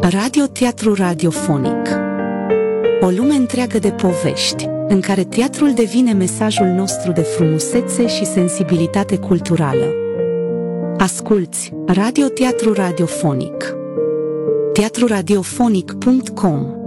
Radioteatru radiofonic. O lume întreagă de povești, în care teatrul devine mesajul nostru de frumusețe și sensibilitate culturală. Asculți Radioteatru radiofonic. teatruradiofonic.com